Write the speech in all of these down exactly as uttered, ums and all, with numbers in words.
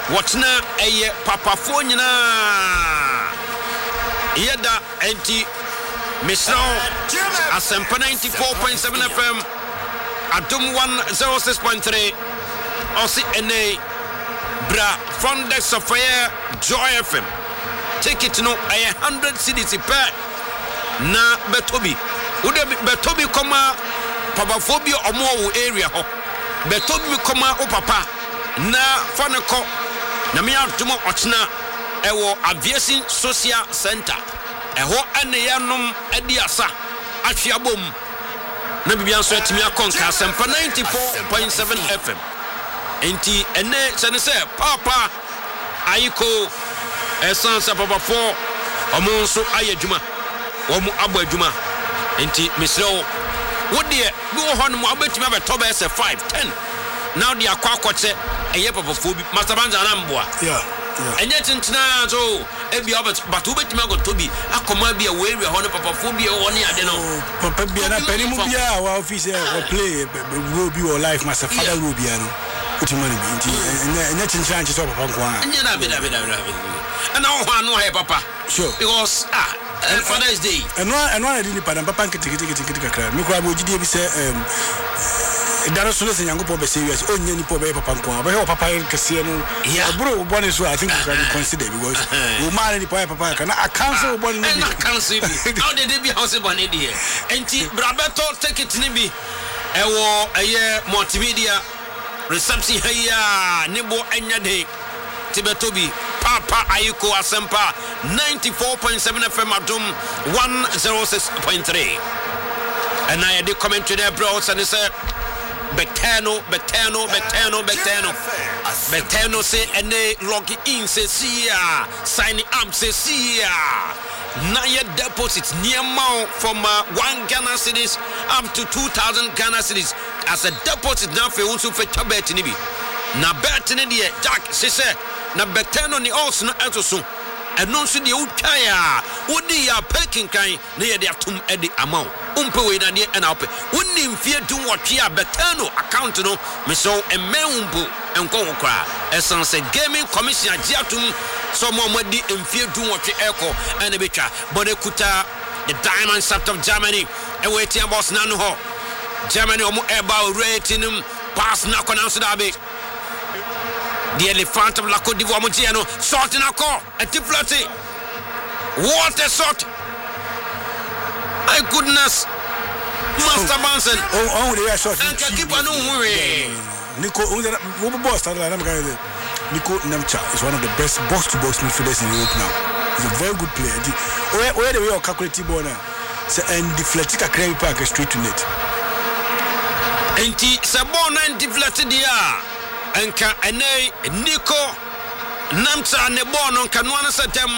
Watchna a papa phone Yeda anti Misno Asempa ninety-four point seven F M Adum one oh six point three Osi Ene Bra Fondex Software Joy F M. Take it no a hundred cities per na Betobi. Ude Betobi koma papaphobia omo area ho. Betobi koma o papa na fanako na me atumo ochna ewo aviation social center. Eho ene yanom adiasa ahweabom na bibia so atimi akonka Asempa ninety-four point seven F M. Enti ene sene se papa ayiko esansa papa four omo nso ayadwuma omo abo adwuma enti misro wo de bi wo hono mo abetimi abeto be se five ten now dia kwa akoche eye papa four bi master banja na mboa yeah enye tintina so ebi obet but wo betimi agoto bi akoma bi e we area hono papa four bi e woni ade no papa bi na peni mu bia wa office e play will be your life master father will be no utimani bi nti enye tintina anche so papa nko a enye na be na be na be and now ho anu he papa sure because ah and Father's Day and one and one didn't pardon papa nkiti kiti kiti kiti kakra me kwa bojidi bi se um dara so se nyango po be serious onye ni po be papa nko a be papa kese no bro born so I think you can consider because we marry the papa can I cancel born no I cancel how did they be house born there enti brabeto take it ni bi e wo eye multimedia reception here nebo anya de Tibetobi Papa Ayiko Asempa ninety-four point seven F M Adum one oh six point three. And I did comment to their bros and they said Betano, Betano, Betano, Betano. Betano say and they log in say see ya signing up say see ya. Naya deposits near Mount from uh, one Ghana cedis up to two thousand Ghana cedis as a deposit now for unsu for tabet nibi. Na bet ni die Jack she say na Betano ni also no etoso eno nso de utwaya wodi ya parking kan na ye de atum e de amount umpe we na de na ope woni mfie dum wotwe a Betano account no me so emehumbu enko wokra essence gaming commission agiatum so mo mo di mfie dum wotwe eko ene betwa bode kuta the diamond shaft of Germany e we tia boss na no ho Germany omo eba rating pass na kona so da be the elephant of La Côte d'Ivoire Moutiano shot in a car a tiflati. What a shot! My goodness, Master Banson. Oh, oh, they are shot. And keep on worry. Nico, who boss Nico Nemcha is one of the best box-to-box midfielders in Europe now. He's a very good player. Where where the way of calculating border, and deflected a crane park straight to net. And Sabona and deflected the Enka ene Nico Namsa ne bono kanwana satem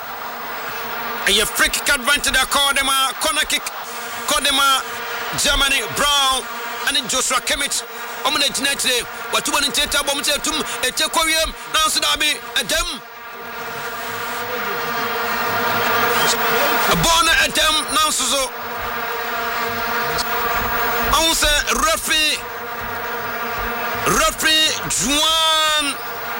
a free kick advantage Kodema corner kick Kodema Germany Brown and Joshua Kimmich omune jinete watu wani teta bomte tum ete koyem nansu dabi edem bona edem nansu so onse referee Referee Juan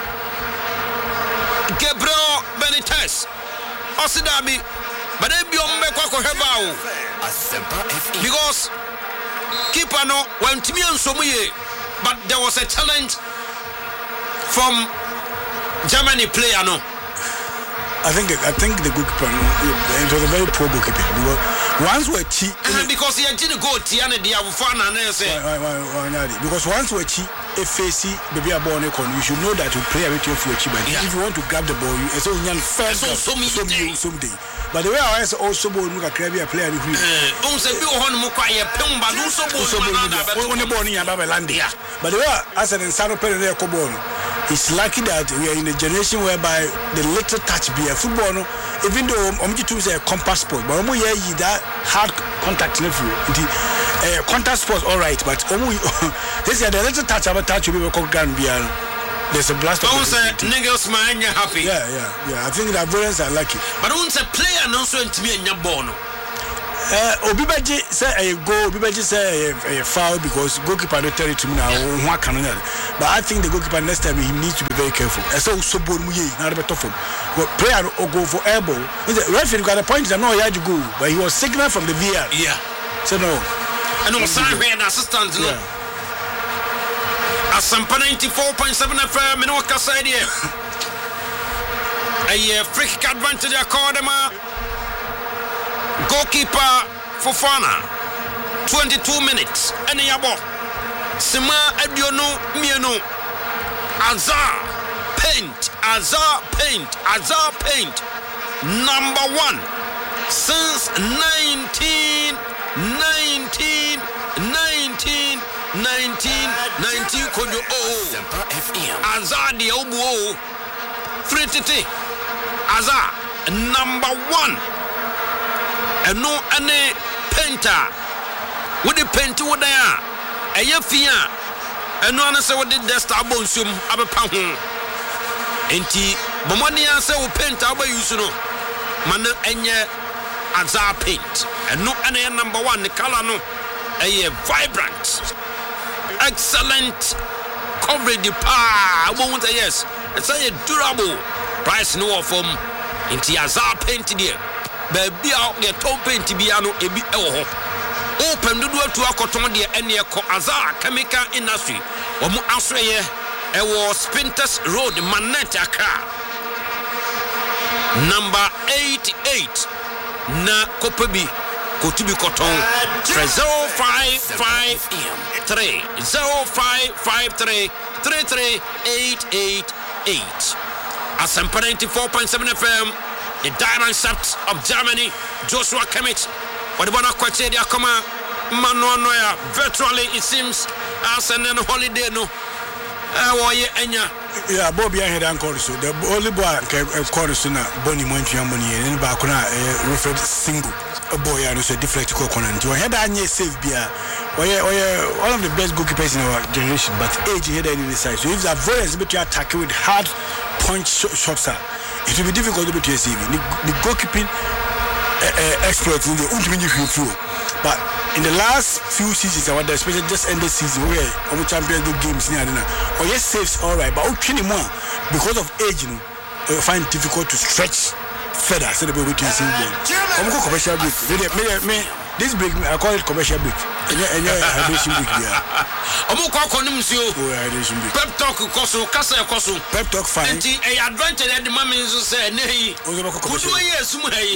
Gabriel Benitez Osidabi but they be on me kwako hebao because keeper no when timi ansomuye but there was a challenge from Germany player no I think I think the goalkeeper no, it was a very poor goalkeeper because once we're cheat uh, because he didn't go tiane dia fana na say why why why because once we're cheat if face baby a ball you should know that you play with your future but yeah. If you want to grab the ball you so you first so so someday someday but the way I was also ball muka grab a player who eh on se bi o hono mo kwaye pemba do so ball on the ball ni aba land but the way as an insano player there ko ball it's lucky that we are in a generation whereby the little touch be a football no even though omji to say a compact sport but omo here that hard contact never uh, contact sports all right but omo this is the little touch about touch we will can be there's a blast don't say niggas man you happy yeah yeah yeah I think the Ivorians are lucky but don't say player no so intimi anya ball no Uh, Obibaji say a goal, Obibaji say a foul because goalkeeper don't tell it to me now. What can I But I think the goalkeeper next time he needs to be very careful. I saw so bold muye na be tough. But player or go for elbow. The referee got a point that no he had to go, but he was signal from the V A R. Yeah. So no. And on sign here an assistant no. Asampa ninety-four point seven F M in Okaside here. A free kick advantage Akadema. Goalkeeper Fofana. twenty-two minutes. Any yabo. Sima Ediono Mieno Azar Paint Azar Paint Azar Paint number one since nineteen nineteen nineteen nineteen nineteen Kodo oh Azar the Obu three titi Azar number one and no any painter with the paint with there. Eye fia eno ana se wode desta abonsum abepa ho enti bomoni an se wo paint abayusu no man enye Azar paint eno ana number one the color no eye vibrant excellent coverage pa won't yes it's a durable price no from enti Azar paint there baby out the top paint bia no ebi e wo ho open do to akoton de ene ko Azar chemical industry omo asreye e wo Spinters Road Manet Accra number eighty-eight na kopebi kotubi koton zero five five three zero five five three three three eight eight eight Asampa ninety-four point seven F M the Diamond Shaft of Germany Joshua Kimmich. What about a question? They come Manoya virtually it seems as an holiday no. Yeah, Bobby I had uncle so the only boy can call us na Bonnie Montreal money and Bakuna referred single a boy and so deflect coconut. You had a save beer. One of the best goalkeepers in our generation, but age here in the side. So if the avoidance but you attack with hard punch shots, it will be difficult to be see the goalkeeping uh, exploits in the ultimate through. But in the last few seasons, I want especially just end the season where I'm champion the games near dinner. Or yes, saves all right, but okay more because of age, you know, I find it difficult to stretch further. So the way we can see them. I'm going commercial break. Me, this break I call it commercial break. And yeah, hydration break. Yeah. I'm going to call them so. Hydration break. Pep talk, koso, kasa koso. Pep talk fine. And the advantage that the man is to say, nay. Could we yes, may?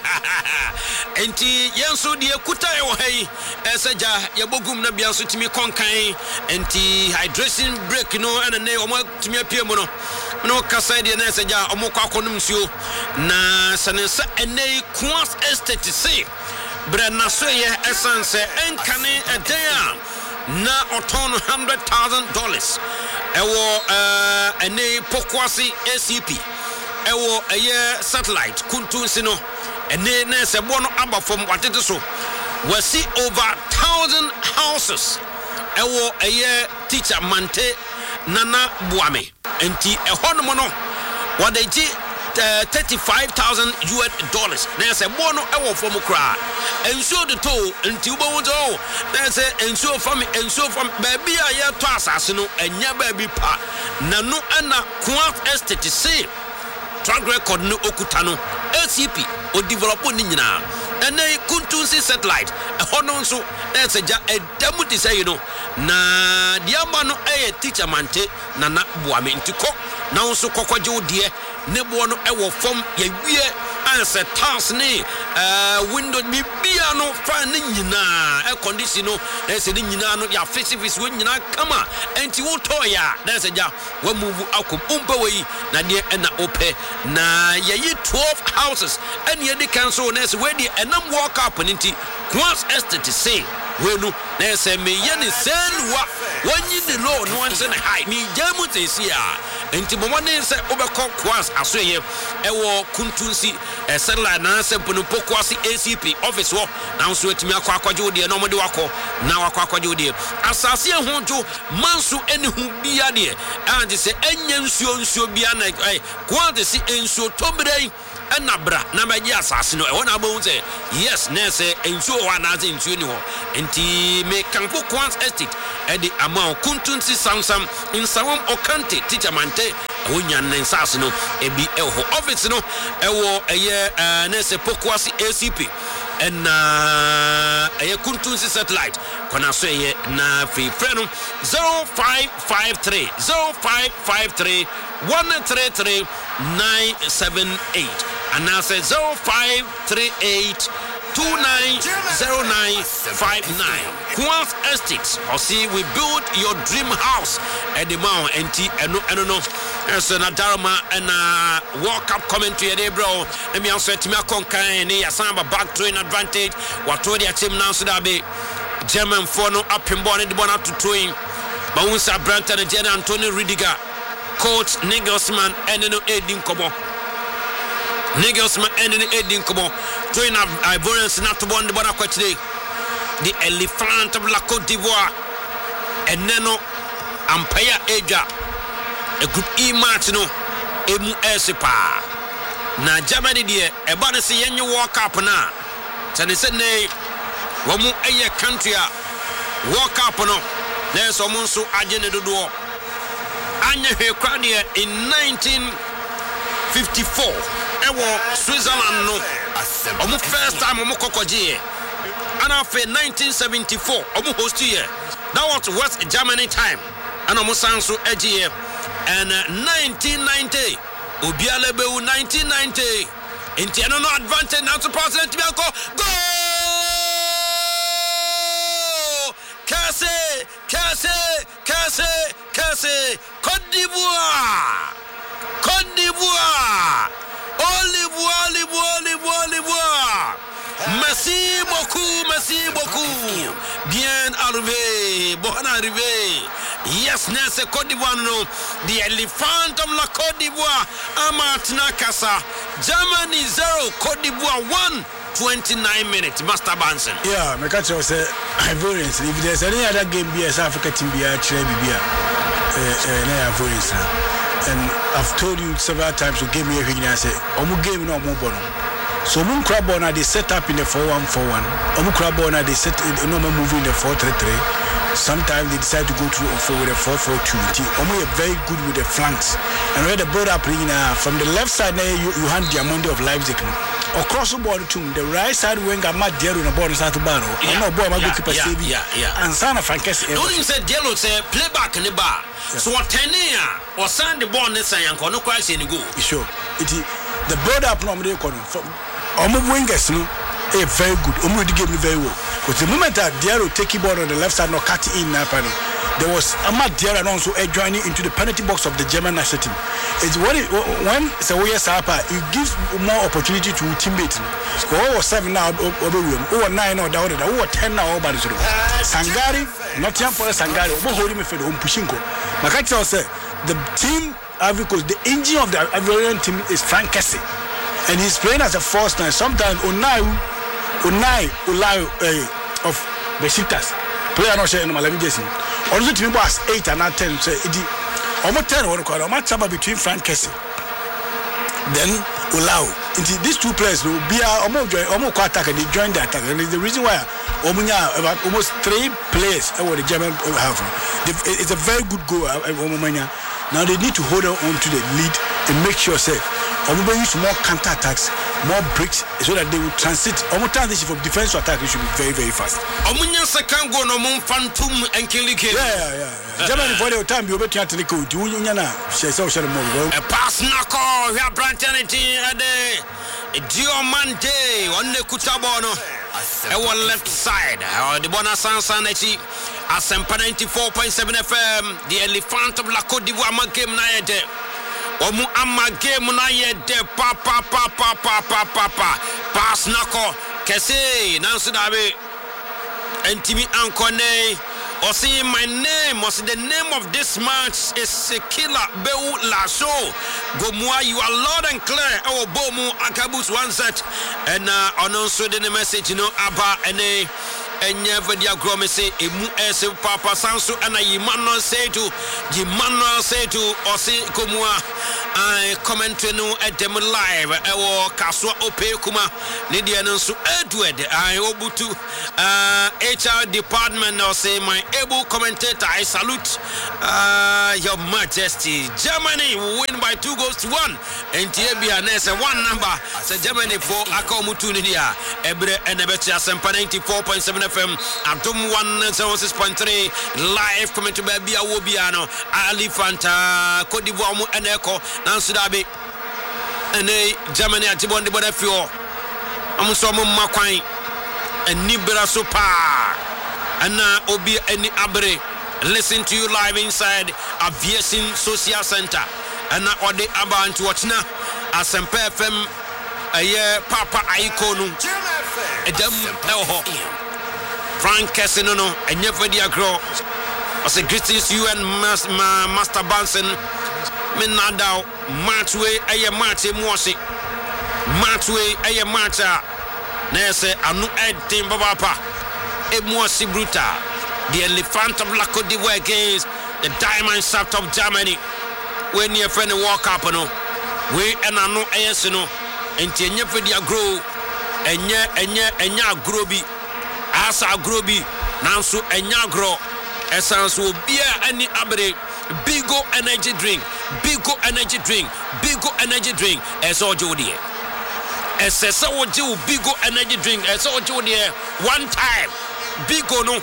And the Yanso de Kuta hey, as a jar, Yabogum Nabiaso to me conkai, and the hydration break, no, and a name to me appear mono. No Casadi and as a jar, Omoka Conumsio, na Sanessa, and nay, Quas Estate to say. Brana Soya Essence, and Cane a day. Na oton one hundred thousand dollars. Ewo uh a ne Pokwasi A C P. Ewo a year satellite Kuntun Sino. A ne ne se bono aba from what it is so. We see over thousand houses. Ewo a year teacher Mante Nana Buame. Enti a honomono. What they did Uh, thirty-five thousand U S dollars. There's a bono ewo from Ukra. And so the toe until Bowo. There's a and so from and so from baby a year to assassino and ya baby pa. Nano Anna Quant Estate say track record no Okutano A C P or develop Nina. And they couldn't see satellite. A honon so there's a demo to say, you know. Na diamano a teacher mante Nana Buame into cock. Now so Cocojo dear. Nebuano ewo from ye wie answer task ne uh window bi bia no fa ne nyina air condition no e se ne nyina no ya face-face we nyina kama enti wo to ya na se ja wa move akom umpa we na de na ope na ye yi twelve houses and ye de cancel na se we de enam walk up nti Quas Estate say we no na se me ye ne sen wa wanyi de law no wan se ne high me jamu te sia enti bo wane se obekọ Quas asoye ewo kuntunsi e satellite na se pono Pokwasi A C P office wo na nso atimi akọ akwaje de no mo de wakọ na wakọ akwaje de asase ehunjo manso eni hu bia de ande se enya nsuo nsuo bia na Quas si ensuo tobrei ɛna bra na bɛgye asase no ɛwɔ na abɔhu sɛ yes na ɛsɛ nsuo hɔ anaasɛ nsuo ni hɔ nti mekamfo Kwans Estate ɛde ama kuntunsi samsam nsawam okante teacher mante ɛwɔ nyanne nsase no ebi ɛwɔ hɔ office no ɛwɔ ɛyɛ na ɛsɛ Pokuasi A C P ɛna ɛyɛ kuntunsi satellite kɔna so ɛyɛ na fi frɛ no zero five five three zero five five three one three three nine seven eight and now say zero five three eight two nine zero nine five nine. Kwans Estates or see we build your dream house at the mount and T and no and no so na Darma and uh World Cup commentary there bro and me also to me conquer and ya samba back train advantage what to their team now so that be German for no up in born the one up to twin Bouncer Branton and Jen Antonio Ridiger coach Nagelsmann and no Edin Kobo Nagelsmann and no Edin Kobo twin of Ivorians not to one the one today the elephant of La Côte d'Ivoire and Neno Ampaya Eja a group E match no Emu Esipa na Germany dear a body see any walk up na Tani said nay Wamu Aya country walk up no there's almost so agenda do Anya Hekrania in nineteen fifty-four Ewo Switzerland no Omu first time Omu Kokoji and after nineteen seventy-four Omu host here that was West Germany time and Omu Sansu Edgy and uh, nineteen ninety Obialebeu nineteen ninety Intiano no advantage now to President Bianco go Casse Casse Casse Casse Côte d'Ivoire Côte d'Ivoire Olivoire Olivoire Olivoire Olivoire Merci beaucoup, merci beaucoup. Bien arrivé, bon arrivé. Yes, Nesse Côte d'Ivoire, no. The elephant of la Côte d'Ivoire, Amatina Kassa. Germany zero, Côte d'Ivoire one. twenty-nine minutes, Master Banson. Yeah, my catcher was a Ivorians. If there's any other game, be as Africa team, be a Chile, be a Ivorians. And I've told you several times, you gave me a ring and I say, Omu game no more bono. So Omu Krabona they set up in the four one four one. Omu Krabona they set in normal movie in the four three three. Sometimes they decide to go to with a four four two. Omu are very good with the flanks. And where the build up uh, from the left side there you, you hand Diamondi of Leipzig. Across the board too. The right side wing got mad Diallo on the board start to battle. I'm not boy, my goalkeeper saving. Yeah, yeah. And Sana Frankesi. Don't even say Diallo say play back in the bar. So what ten year or send the ball next time no quite any go. Sure. It the build up normally from Omu wingers no eh very good. Omu did give me very well. But the moment that Diallo take the ball on the left side no cut in na panel. There was Amad Diarra also joining into the penalty box of the German national team. It's when it, when Sawoya Sapa, it gives more opportunity to teammates. Who was seven now over room, who were nine or down, who were ten now over the Sangari, not young for Sangari, who holding me for the Pushinko. Makacha said the team because the engine of the Ivorian team is Frank Kessie. And he's playing as a false nine. Sometimes Unai Unai Ulai uh, of Besiktas. Player not sharing my eleven Jason. Also, team was eight and not ten. So it almost ten or a match between Frank Kessie. Then Ulau. These two players will be almost join almost attack and they join the attack. And the reason why Omunya about almost three players over the German have. It's a very good goal. Now they need to hold on to the lead and make sure say Omunya use more counter attacks, more breaks, so that they will transit. Almost transition from defense to attack. It should be very, very fast. Omunya second go no more phantom and kill it. Yeah, yeah, yeah. Germany for the time you better to the code. You know, she says more. A pass knuckle. We have Brantanity at the Diomante on the Kutabono. Our left side. The Bonasan Sanechi. Asempa ninety-four point seven F M. The elephant of La Côte d'Ivoire game night. Omu amma game na ye de pa pa pa pa pa pa pa pa pass nako kese nanso dabe entimi ankone or see my name or see the name of this match is Sekila Beu Lasho Gomwa you are loud and clear our Bomu Akabus one set and uh on also the message you know Abba and enye vedia grome se emu ese papa sanso ana yimano setu yimano setu osi komua ai commentary no edem live ewo kaswa ope kuma ne dia no so Edward ai obutu uh, H R department no say my able commentator I salute uh, your majesty. Germany win by two goals to one and Tibia Nessa one number so Germany for Akomutu Nidia Ebre and Ebecha Sempa ninety-four point seven F M Atom one oh six point three live commentary by Bia Wobiano Ali Fanta Cote d'Ivoire and Echo Nansudabi and Germany at Tibon de Bodefio Amusomo Makwain and Nibera Sopa and now Obi any Abre. Listen to you live inside Aviation Social Center and now Ode Aba to watch now as M P F M a year Papa Iconu Edem Elho Frank Cassinono and Nevedia Grow as a greetings you and Master Banson Minadao Marchway a year Marche Moshi Marchway a year Marcha Nese Anu Ed Tim Babapa Emosi Bruta the elephant of La Côte d'Ivoire against the diamond shaft of Germany when your friend walk up no we and I know no and tenye for the grow enya enya enya grobi asa grobi nanso enya gro esanso bia any abre bigo energy drink bigo energy drink bigo energy drink eso jodie esesa woje bigo energy drink eso jodie one time bigo no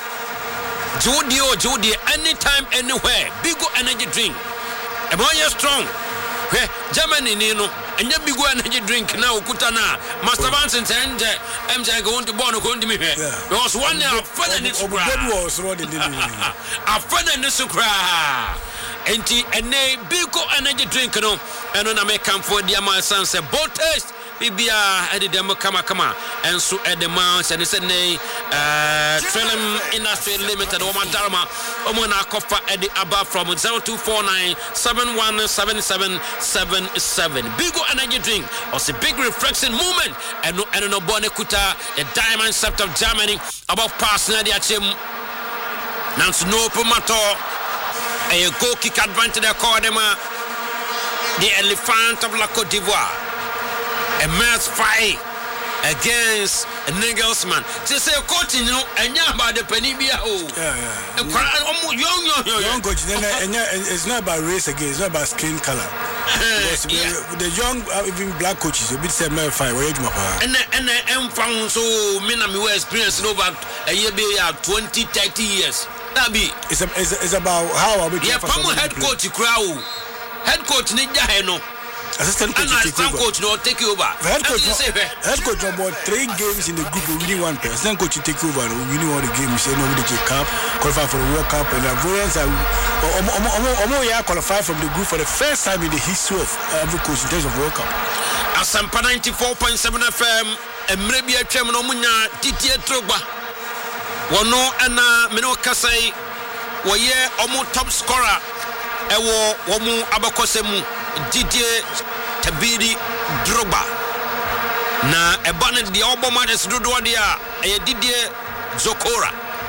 Jody or Jody, anytime, anywhere. Bigo energy drink. A boy is strong. Germany, Nino, and you bigo energy drink now, Kutana. Master Vincent and M J going to Bono going to me. There was one day of fun and it's a fun and it's a cry. And a bigo energy drink, no, and when I make come for the my son said, both taste. Bibia edi demo kama kama enso edi mounts and se nei uh Trillium Industry Limited o mandarma o mo na kofa edi aba from zero two four nine seven one seven seven seven seven Bigo energy drink or the big reflection movement and no and no bone kuta the diamond shaft of Germany about pass na dia chem nanso no promoto a goal kick advantage accordema the elephant of La Côte d'Ivoire. A match fight against a Nagelsmann. They say coach, you know, and yeah, about the Penibia. Oh, yeah, yeah. Young, young, young, young coach. It's not about race again. It's not about skin color. Yeah. The young, even black coaches, a bit say male fight. Where you my And and and found so many of my experience over a year, be twenty, thirty years. That be. It's a, it's, a, it's about how are we? Yeah, from head coach, crowd, head coach, Ninja, no. Assistant coach, and take coach no take you over. Head coach, no, head coach no about three games in the group. We really want assistant coach to take over. We really want the games. You know, we the cup, qualify for the World Cup, and Ivorians are almost qualify from the group for the first time in the history of every coach in terms of World Cup. Asampa ninety-four point seven F M. Emrebi atwam no munya Didier Drogba. Wono ana meno kasai woye omo top scorer. Ewo womu abakosemu Didier Tabiri Drogba na ebane di oboma des dodo dia e Didier Zokora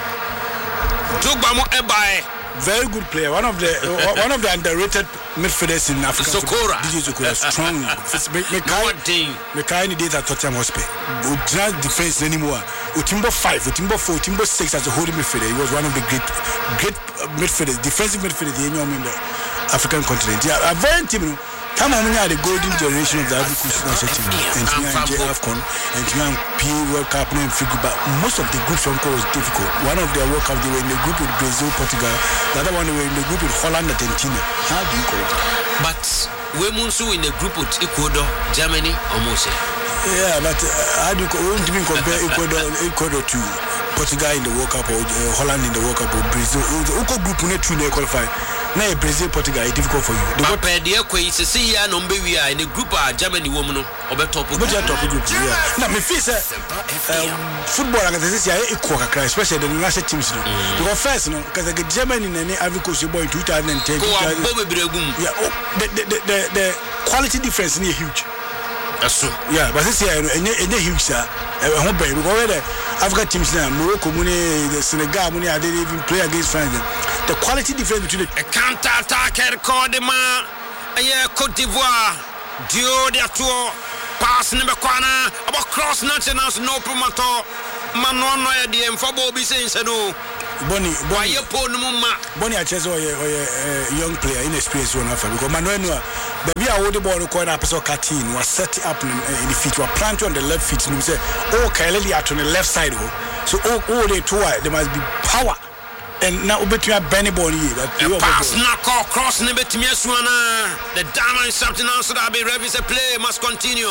Drogba mo ebae very good player, one of the one of the underrated midfielders in Africa. Zokora Didier Zokora strong. Me kai me kai ni data Tottenham Hotspur. Not defense anymore. Utimbo five, Utimbo four, Utimbo six as a holding midfielder. He was one of the great great midfielders, defensive midfielders in the African continent. Yeah, a very team. Come on, we had the golden generation of the Ivory Coast national team, and we had J AFCON, and we had P World Cup, and figure. But most of the groups from was difficult. One of their World Cup, they were in the group with Brazil, Portugal. The other one, they were in the group with Holland, Argentina. How do you call it? But we also in the group with Ecuador, Germany, almost. Yeah, but uh, how do you, we won't even compare Ecuador, Ecuador to Portugal in the World Cup or uh, Holland in the World Cup or Brazil. The Ecuador group will not truly qualify. Now Brazil, Portugal is difficult for you. The but the equation is see ya no be we are in the group of Germany woman or be top. But you top group. Yeah. Now me feel say football and this is equal, especially the national teams. Because first, you know, because the Germany and the Ivory Coast boy in twenty ten. Yeah. The the the the quality difference is huge. Eso. Yeah, but this year any any huge sir. I hope we go there. Africa teams now, Morocco, Muni, Senegal, Muni, I didn't even play against France. The quality difference between the a counter attack record the man. Yeah, Cote d'Ivoire. Dio de Atuo. Pass number corner. About cross nationals no promoter. Man no no idea. For Bobby saying no. Bonnie, Bonnie, Bonnie, I just a young player, inexperienced one after because Manuel, baby, I would the ball record episode cartoon was set up in, in the feet, were planted on the left feet, and say, oh, Kylie out on the left side. So, oh, oh, they two, there must be power. And now, between Benny Bonnie, but pass knock off, cross, and bet me Swana. The diamond is something else that be revis a play must continue.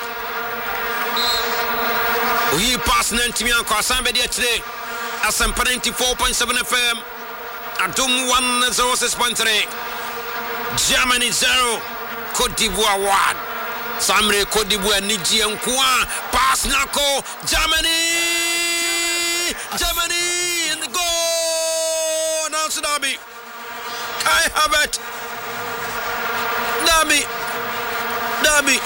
We pass Nantimian, cause somebody today. Asampa ninety-four point seven F M, Adum one oh six point three, Germany zero, Cote d'Ivoire one. Samre Cote d'Ivoire Niji Nkwa, pass Nako, Germany, Germany in the goal. Now Sudabi, Kai Havertz, Dabi, Dabi,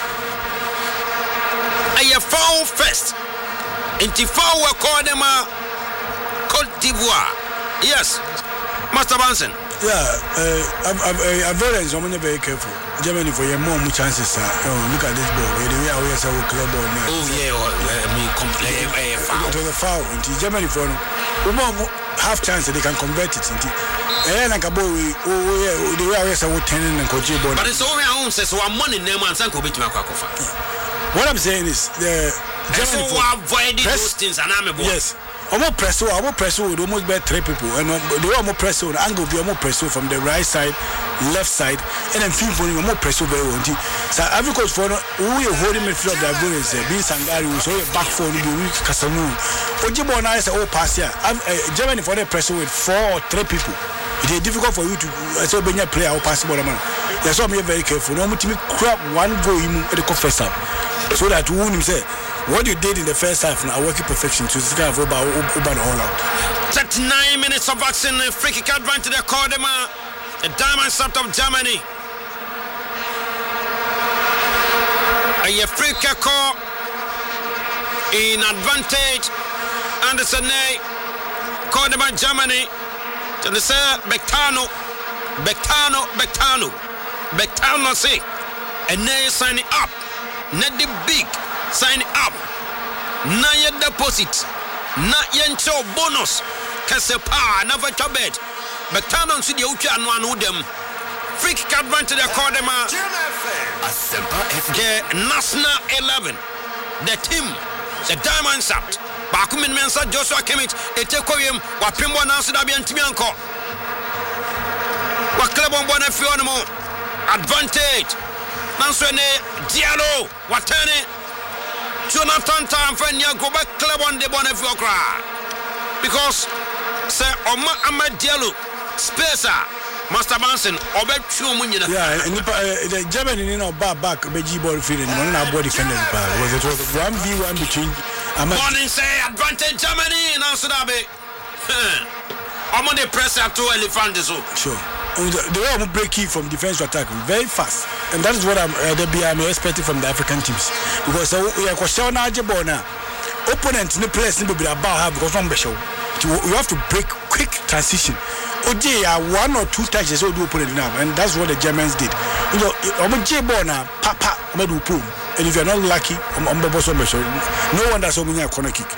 a foul first, into foul corner. Cote d'Ivoire. Yes. Master Banson. Yeah, uh, I'm, I'm, I'm very, I'm very careful. Germany for your more chances. Uh, oh, look at this ball. The way I always have a club ball now. Oh, yeah, I mean, complete a foul. It was a foul. Germany for no half chance they can convert it. And like a boy, oh, yeah, the way I always have a ten and coach ball. But it's only our own says one money name and Sanko bit to my coffee. What I'm saying is, the Germany for avoiding those things and I'm a boy. Yes. Almost press over, almost press over, almost bear three people, and they were more press over. The angle be almost press over from the right side, left side, and then feel for more press over. So every coach for who you holding midfield of the Bulls, being Sangari, so back for the weak Casamu. Ojibo now is a whole pass here. Germany for the press with four or three people. It is difficult for you to so when you play our possible man. That's why I'm very careful. No, to me crap one goal at the first half, so that who him say. What you did in the first half now, working perfection to this kind of over over the whole out. thirty-nine minutes of action, free kick advantage to the Cordema, the diamond shot of Germany. A free kick call in advantage. Anderson Ney, Cordema Germany. To the sir Bectano, Bectano, Bectano, Bectano say, and Ney signing up, not the big. Sign up. Na your deposit. Na yencho bonus. Kasepa never to bet. But turn on to the Ucha and one of them. Free kick advantage to the Cordema. The National eleven. The team. The Diamond Sapt. Bakumin Mensa Joshua Kimmich. Etekoyim. Wapimbo Nancy Dabian Timianko. Waklebon Bonafionimo. Advantage. Nanswene Diallo. Watene. Jonathan Tam for go back club on the Bonafio cry. Because Sir Oma Ahmed Diallo, Spacer, Master Manson, Obet Chumunia. Yeah, and the German in our back back, Beji ball feeling, one our body defender was it was one v one between Morning say advantage Germany and Ansadabe. I'm on the press at two elephants. Sure. The way I'm breaking from defense to attack very fast, and that is what I'm uh, I'm expecting from the African teams because uh, we are questioning Ajabona opponent in the place in the about because one special you have to break quick transition. Oje are one or two touches so do opponent now, and that's what the Germans did. You know, I'm a J-Bona, papa, medu boom, and if you're not lucky, I'm I'm no one that's only a corner kick.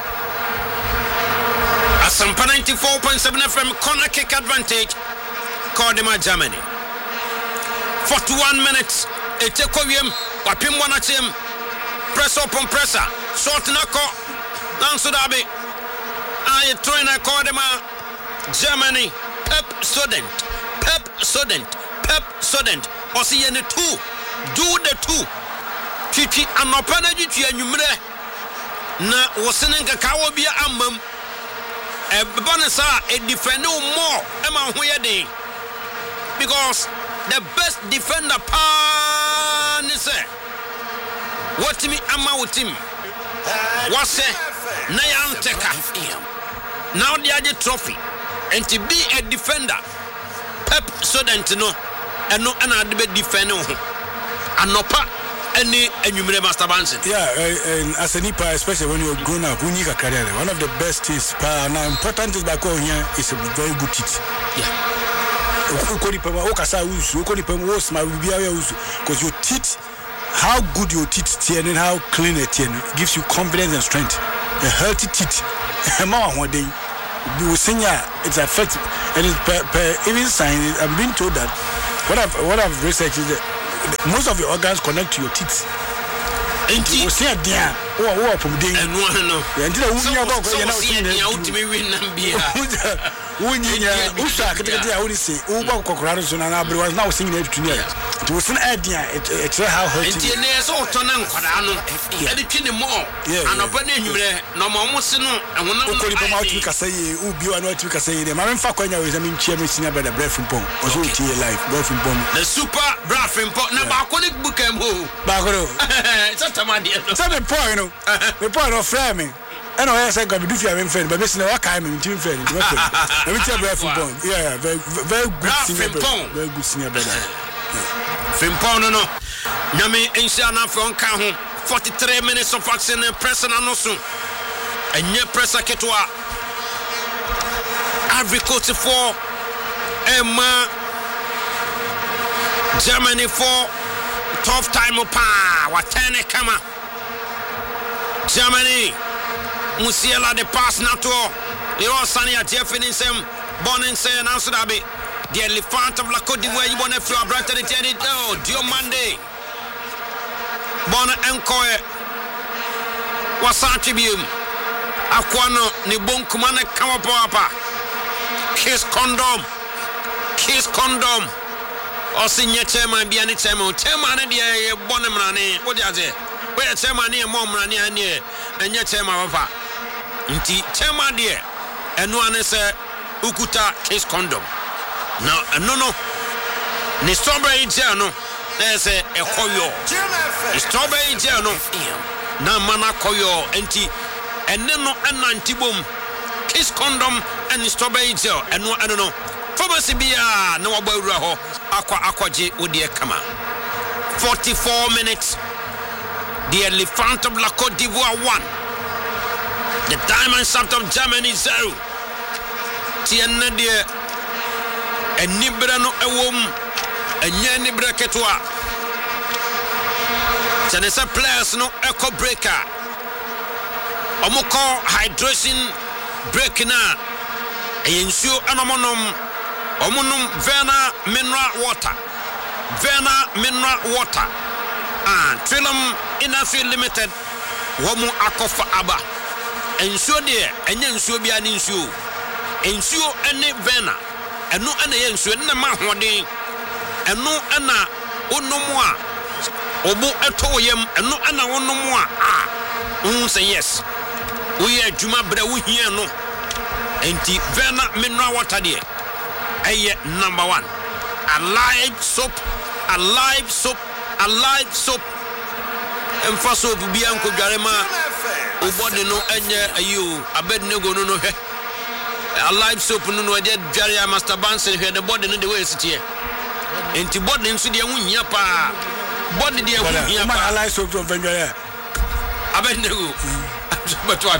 Asampa ninety-four point seven F M corner kick advantage. Cordema Germany. forty-one minutes. Etekoyem. Wapim wanachim. Press up on presser. Short nako. Nansudabi. I train a Cordema Germany. Pep student. Pep student. Pep student. Osi yene two. Do the two. Chichi anopana jichi enyumre. Na wasenen kakawo bia ambam. E bonesa e defend more. Ema hoyede. Because the best defender pan is what me ama with him was Nayan Teka. Now they are the trophy and to be a defender Pep Student no and no and I be defender and no pa any enumere Master Banson. Yeah, uh, and as a nipa, especially when you're grown up, we need a career. One of the best things, and uh, important is back home here is a very good teeth. Yeah. Because your teeth, how good your teeth are and how clean it gives you confidence and strength. A healthy teeth, one day, you will sing it's effective. And it's per, per even science, I've been told that what I've what I've researched is that most of your organs connect to your teeth. And you see a dear, oh, oh, from day and one no. And you know, we are going to out to me win and be when you are only say, oh, Colorado, and I was now singing it to me. It was an idea, it's how hurt it is all turn on Corano, editing more. And open you no more, and when I'm going to come out to say, who be or not to say, the man for Quenya is a mean chairman by the breath from Pong, or so to your life, breath from Pong. The super breath from Pong, now Conic book and who? Bagro. It's not a idea. The point, the point of framing. I know I said, God, if you have been fed, but missing a kind of team fed. Let me tell you, breath from Pong. Yeah, very, very good senior brother. Very good senior brother. Frimpong no. Nyame Insiana from Kahu. forty-three minutes of action and pressing and also. And nye pressa ketwa. Every coach for Emma Germany for tough time pa. Watene kama. Germany Musiala de pass nato. Yo Sania Jeffin sem Bonin say and answer dabi. The elephant of La Côte d'Ivoire, you want to fly brighter than it. Oh, Dio Monday. Bona Encoy. Wasachibium. Aquano, Nibon Kumane Kamapapa. Kiss condom. Kiss condom. Or senior chairman be any chairman. Chairman, dear Bonamani. What do you say? Where a chairman near Mom Rani and near and your chairman. Inti chairman dear. And one is a Ukuta kiss condom. No, no, no. Ni strawberry jam no. There's a koyo. The strawberry jam no. Na mana koyo enti. And then no ananti boom. Kiss condom and strawberry jam. And no, I don't know. Pharmacy bia no abawura ho. Aqua aquaji udi kama. forty-four minutes. The elephant of La Côte d'Ivoire one. The diamond shaft of Germany zero. Tienne de. And Nibra no a womb, and Yan Nibra Ketua. Janessa players no echo breaker. Omoko hydration breaking out. Ensure anomonum, omonum Verna mineral water. Verna mineral water. And Trilum Inafi Limited. Womu Akofa Abba. Ensure dear, and ensure be an ensure. Ensure any Verna. And no ana yensu na ma hoden eno ana onomu a obo etoyem eno ana onomu a ah un say yes we adwuma bra wo hia no enti Verna mineral water de eye number one alive soap alive soap alive soap emfa soap bia nko dwarema obode no enye ayo abednego no no hwe a live soap no no dey dware Master Banson here the body no the way sit here enti body nso dey hunya pa body dey hunya pa a live soap from Vendware abednego but what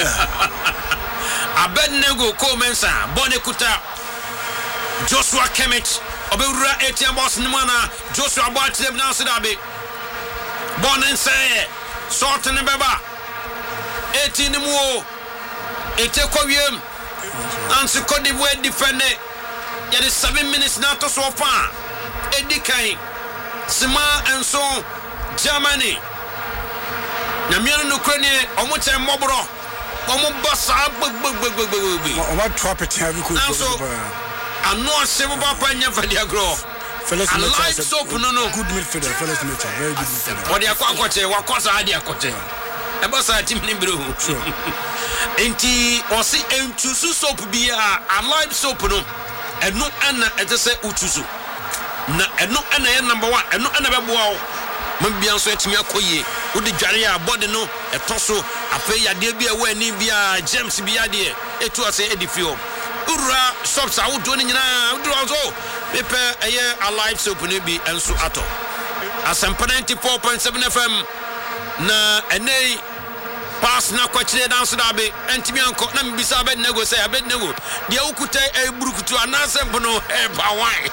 abednego ko mensa body kuta Joshua Kimmich obewura A T M boss ni mana Joshua boat them now sit abi body say sort ni beba eighteen ni mu etekowiem Nancy Côte d'Ivoire defender. There is seven minutes now to so far. Eddie Kane, Sima and so Germany. Namiano Ukraine, Omote Mobro, Omo Bassa, what trap it have you could also. I'm not civil papa for the agro. I like soap, no, no. Good midfielder, fellas midfielder, very good midfielder. What they are quite what cause idea cote. A boss at Tim Nibru. Enti osi entusu soap bia a live soap no eno ana etese utusu na eno ana ye number one eno ana beboa wo mabia so etimi akoye wo de dware a body no etoso afa ya de bia wo ani bia James bia de etu ase edifio ura shops a wo do ni nyina wo do so pepe eye a live soap no bi enso ato Asempa ninety-four point seven F M na ene pass na kwachire dance da be entimi anko na mbisa abed nego say abed nego de ukuta e burukutu anasempo no e ba wan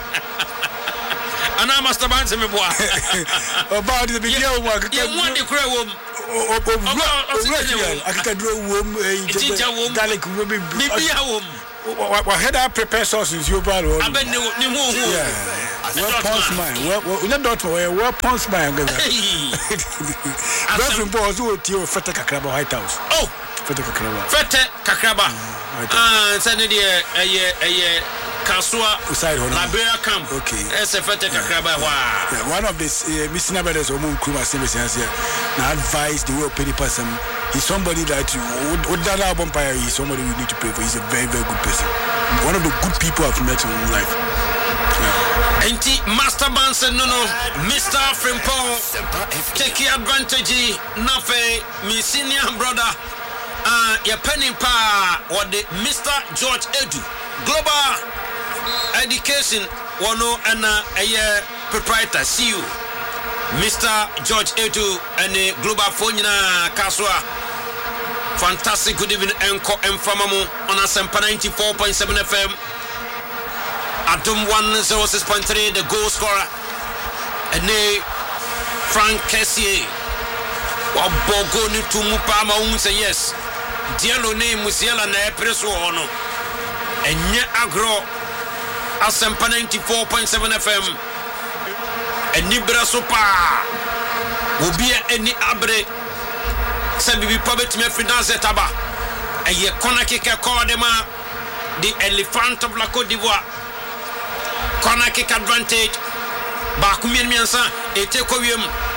ana master band se me boa about the big year work ye mo de kura wom o o akaka duro wom e garlic wom bibia wom wa head up prepare sauces you about abed nego ni ho ho well punch mine well not dot well punch mine that's important so tio fete kakraba White House oh fete kakraba fete kakraba ah sane de eye eye Kasua Liberia camp. Okay. It's a fete kakraba. Wow. One of the uh, Missina brothers, Omu Kuma Service here. Now advise the way petty person. He's somebody that you would that album empire. He's somebody you need to pray for. He's a very very good person. One of the good people I've met in my life. Yeah. Enti Master Bansen no no Mister Frimpong take advantage nafe mi senior brother uh your penny pa or the Mister George Edu Global Education wano ana eye proprietor C E O Mister George Edu and Global Phone na Kaswa. Fantastic good evening enko emfamamu on Asempa ninety-four point seven F M. Atom one oh six point three the goal scorer and Frank Kessier wa bogo ni tumu pa ma um say yes dialo ne musiela na epreso ono enye agro Asempa ninety-four point seven F M eni braso pa obi eni abre sabibi pa betime finance taba eye kona keke kodema the elephant of la Côte d'Ivoire. Corner kick advantage. Bakumien miansa ete ko wiem.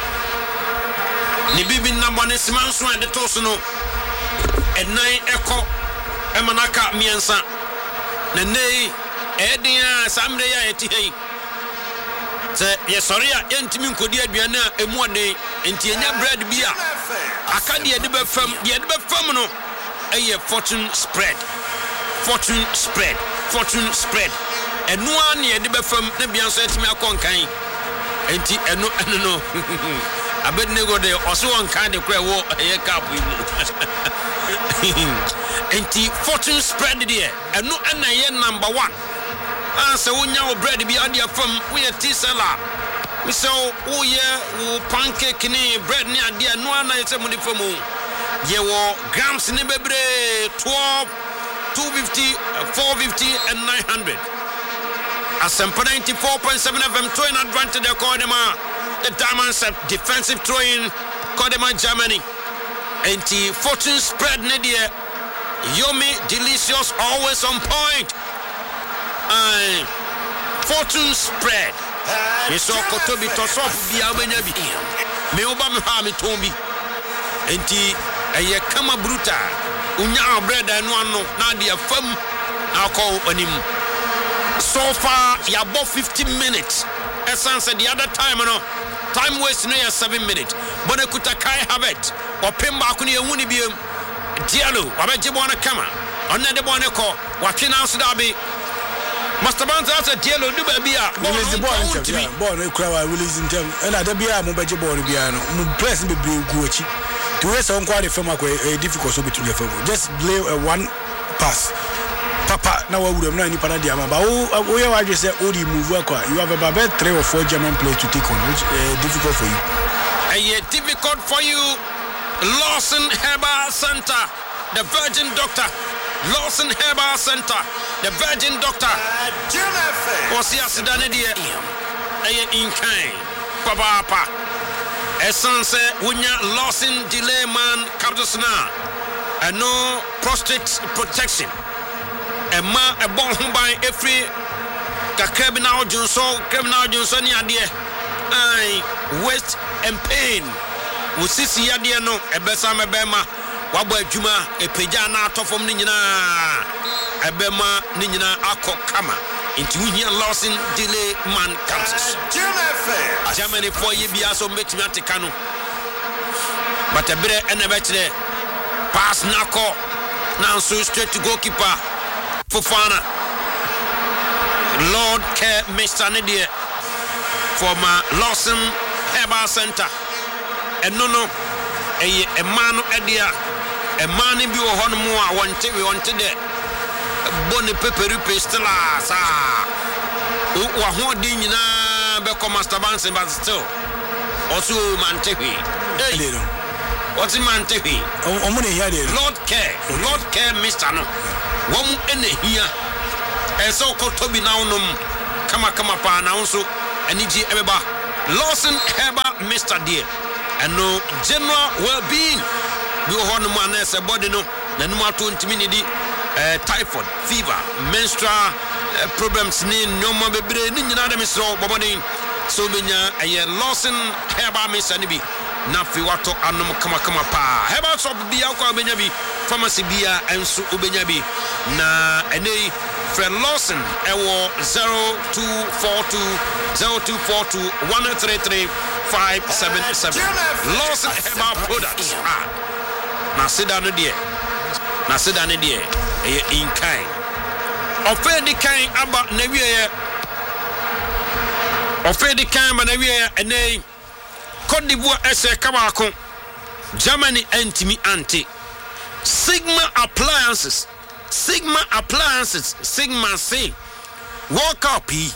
Ni bibi namba ne simanso and the tosono. Enai eko emanaka miansa. Na nei edia samre ya eti hei. Se ye sorry a entimi nkodi aduane a emu ade enti enya bread bia. Aka de de be fam, de de be fam no eye fortune spread. Fortune spread. Fortune spread. Enu an ye de be fam na bia so etimi akonkan enti enu enu no Abednego de oso on kan de kra wo ye cap enti fortune spread there enu ana ye number one anse wonya wo bread bi ade fam wo ye tisela we so wo ye wo pancake ni bread ni ade enu ana ye se mu de fam ye wo grams ni bebre twelve two fifty four fifty and nine hundred. Asempa ninety-four point seven F M throwing advantage the Kodema. The Diamonds have defensive throwing Kodema Germany. And the fortune spread Nadia. Yomi delicious always on point. And fortune spread. Me so kotobi tosop bi abenya bi. Me oba me ha me tombi. Enti eye kama bruta. Unya bread anu anu na dia fam akọ onim. So far, you have about fifteen minutes. Essence the other time, no time waste no seven minutes. But I could Kai have it or Pimba Kuni and Wunibium Diallo, Abajibwana Kama, another one call, watching out Derby. Master Bands as a Diallo, do be a release the boy to me. Born a crowd releasing them, and I'd be a Mobajibon Biano, blessing be Gucci. To rest on quite a film, a difficult to be to the just lay a one pass. Papa, now I would have known any paradigm. But oh, I just said, oh, you move work. You have about three or four German players to take on, which is uh, difficult for you. Uh, difficult for you, Lawson Herbal Center, the Virgin Doctor. Lawson Herbal Center, the Virgin Doctor. What's the accident here? In kind, Papa. Essence, Wunya Lawson delay man, Captain and no prostate protection. Emma a bon by every criminal Johnson, criminal Johnson idea. I waste and pain. We see idea no a besama bema, Wabba Juma, a pejana top from Nina, a bema Nina Ako Kama, into Union Lawson delay man Kansas. Germany for ye be also Metimatiano. But a better and a better pass Nako now so straight to goalkeeper. Fofana Lord care Mister Nadia from uh, Lawson Herbal Center ɛno no ɛyɛ ɛma no ɛdea ɛma no bi wɔ hɔ no mu a wɔnte we wɔnte dɛ bɔ ne peperi pestila saa wɔhoɔden nyinaa bɛkɔ master banks but still ɔso mante hwee ɛdeɛ no wɔte mante hwee ɔmo ne hia deɛ Lord Care Lord Care mister no wɔn ɛna hia ɛsɛ ɔkɔtɔ bi na wonom kama kama paa na nso anigye ɛbɛba Lawson Herbal Mister dear ɛno general well-being bi wɔ hɔ no mu ana ɛsɛ body no n'anum ato ntimi ne di eh, typhoid fever menstrual eh, problems ne nneɛma bebree ne nyinaa de mesrɛ bɔbɔden so benya ɛyɛ Lawson Herbal Mister ne bi na fi wato anom kama kama pa herbal shop bia kwa obenya bi pharmacy bia enso obenya bi na ene Fred Lawson ewo zero two four two one three three five seven seven Lawson Herbal Products ah na seda no de na seda no de e in kind ofe di kind aba na wiye ofe di kind ba na wiye ene Côte d'Ivoire ese kabako Germany antimi anti Sigma Appliances Sigma Appliances Sigma C World Cup yi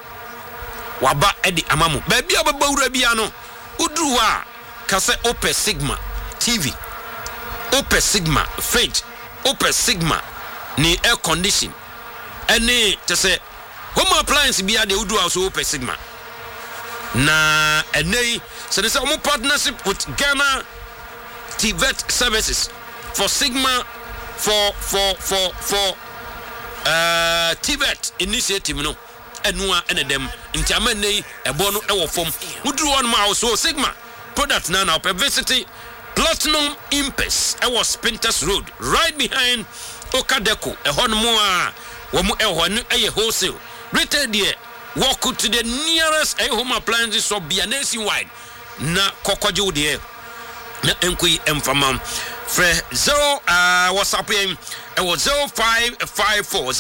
waba edi amamu baby ababa wura bia no uduru a kase Opel Sigma T V Opel Sigma fridge Opel Sigma ni air condition ene te se home appliance bia de uduru a so Opel Sigma na ene so there's a partnership with Ghana T V E T services for Sigma for for for for uh T V E T initiative no enua ene dem nti amane ebo no e wo fom muduru on ma so Sigma product na na visit Platinum Impes e was Spinters Road right behind Okadeco e hon mo a wo mo e hon e wholesale retail there walk to the nearest a home appliances shop be nationwide na kokoje de na enkoi emfama fre zero uh WhatsApp em e was zero five five four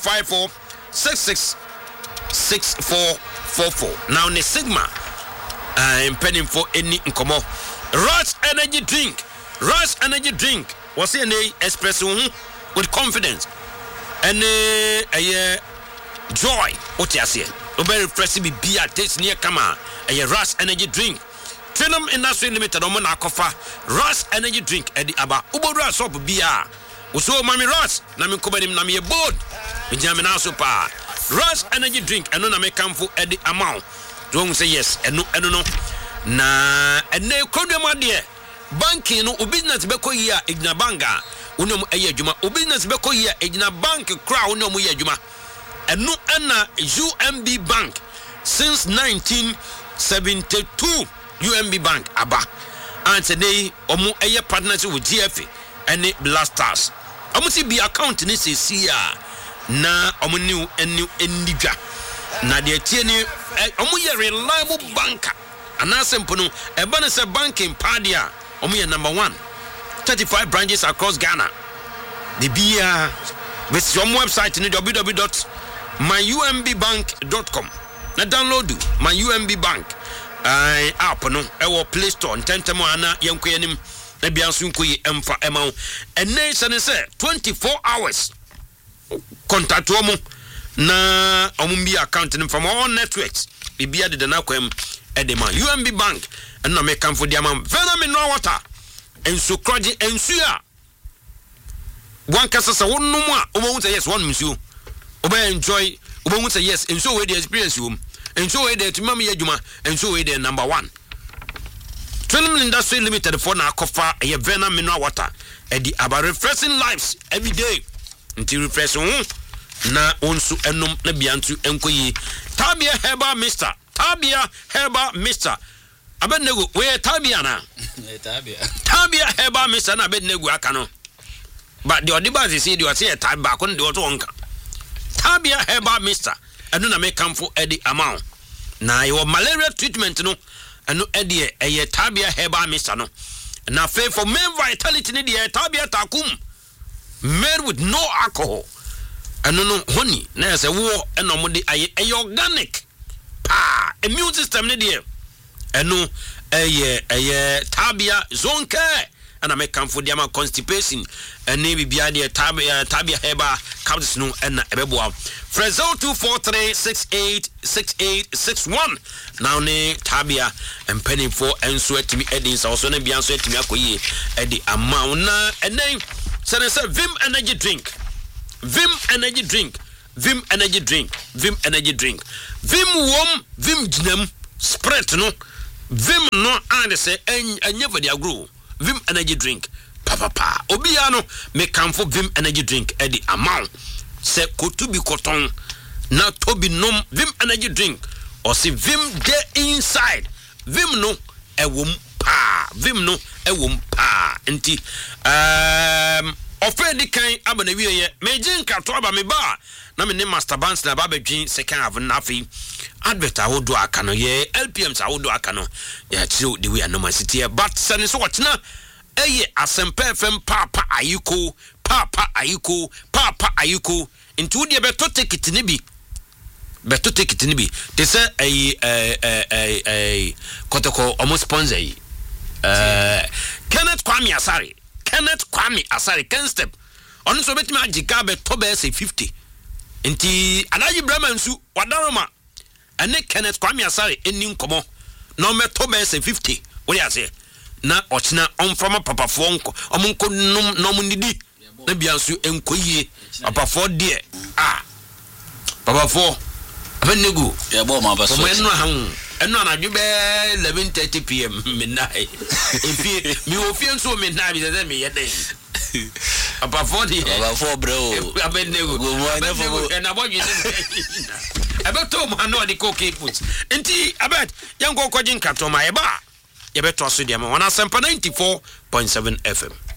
six six six four four four now ne Sigma I'm penning for any nkomo Rush energy drink Rush energy drink was a espresso with confidence and a joy what you say very fresh be beer taste near kama a Rush energy drink Trinum Industry Limited on Monacofa Rush energy drink at the Aba Ubora shop beer Uso Mami Rush Nami Kobanim Nami a board Benjamin Super Rush energy drink and no Name come for at the amount don't say yes and no and no na and ne kodema de banking no business beko here igna banga unom eye adwuma business beko here igna bank kra unom ye adwuma enu ana U M B Bank since nineteen seventy-two U M B Bank aba and today omo eye partnership with G F A and Blasters omo si bi account ni se sia na omo new enu enidwa na de tie ni omo ye reliable banker anasempo no eba ne se banking padia omo ye number one thirty-five branches across Ghana the bia with your website ni w w w dot my u m b bank dot com na download my U M B Bank uh, app no e wo Play Store ntentemo ana yenko yanim na bia nso nko yi emfa ema enne se ne se twenty-four hours contact omo na omo bi account ni from all networks bibia de na kwam edema U M B Bank and na make am for dia man phenomenal water enso kroje ensu a one kasa sa wonum a obo say yes one nsu obo enjoy obo say yes enso we the experience you enso we the timam ye adwuma enso we the number one Film Industry Limited for na kofa e vena mineral water e di about refreshing lives every day until refreshing na onsu enum na biantu enkoyi Tabia Herbal Mister Tabia Herbal Mister Abenego we Tabia na Tabia Tabia Herbal Mister na Abenego aka no but the odiba say the say Tabia ko de oto onka Tabia Herbal Mister enu na me come for edi amount na your malaria treatment no enu edi e Tabia Herbal Mister no na fe for men vitality ni the Tabia Takum made with no alcohol enu no honey na say wo eno mo de aye organic pa immune system ni de ɛno ɛyɛ ɛyɛ Tabia Zonke ana me kamfo dia ma constipation ɛne bibia de Tabia Tabia heba capsules no ɛna ɛbɛboa Frezo two four three six eight six eight six one now ne Tabia empanifo enso atimi edin sa so na bia nso atimi akoyie edi ama na ɛnen sɛ sɛ Vim energy drink Vim energy drink Vim energy drink Vim energy drink Vim wom Vim ginam spread no Vim no and say anya for the agro Vim energy drink papa pa obia no me kamfo Vim energy drink e di amount se kotu bi koton na tobi nom Vim energy drink or see Vim de inside Vim no e wom pa Vim no e wom pa enti um ofedi kan abana wiye mejin kato aba me ba na me ne master bands na ba badwin second half na afi advert awodo aka no ye L P M sa awodo aka no ya chiro the way no city but sane so watna eye asempa F M papa ayiko papa ayiko papa ayiko into de beto ticket ni bi beto ticket ni bi they say ay eh eh eh kotoko almost sponsor yi eh Kenneth Kwame Asare Kenneth Kwame Asare Ken step onu so betimi agika beto be say fifty nti Alaji Brahma nsu wadaroma ene Kenneth Kwame Asare eni nkomo no meto be say fifty what you say na ochina on from papa fo nko omunko nom no munidi na bia nsu enkoyie papa fo de ah papa fo abenego ya bo ma baso mo enu han enu anadwo be eleven thirty p m midnight efie mi ofie nso midnight bi ze me yeden papa fo de papa fo bro abenego go mo na fo na bo gye abeto mo no de coke put enti abet yango kwagin katoma e ba ye beto aso de ma wana sempa ninety-four point seven F M